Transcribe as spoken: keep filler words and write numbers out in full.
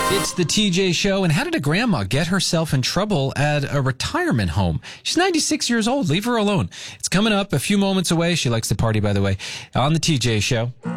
It's the T J Show. And how did a grandma get herself in trouble at a retirement home? She's ninety-six years old. Leave her alone. It's coming up a few moments away. She likes to party, by the way, on the T J Show.